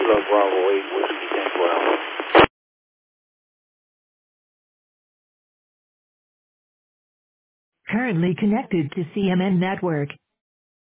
Kilo Bravo 8, Whiskey Tango Alpha. Currently connected to CMN network.